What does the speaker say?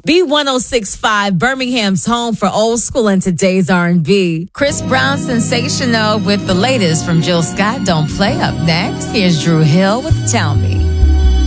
B1065, Birmingham's home for old school and today's R&B. Chris Brown sensational with the latest from Jill Scott. Don't Play up next. Here's Drew Hill with Tell Me.